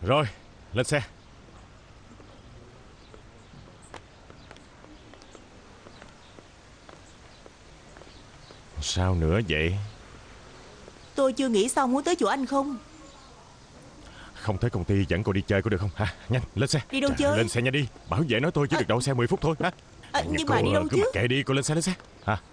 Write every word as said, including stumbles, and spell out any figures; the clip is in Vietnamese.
Rồi, lên xe. Sao nữa vậy? Tôi chưa nghĩ xong, muốn tới chỗ anh không? Không tới công ty dẫn cô đi chơi có được không hả? Nhanh lên xe. Đi đâu Trời, chơi? lên xe nhanh đi. Bảo vệ nói tôi chỉ À, được đậu xe mười phút thôi hả? à, Nhưng nhưng cô mà đi đâu cứ chứ? mặc kệ đi, cô lên xe lên xe. Hả?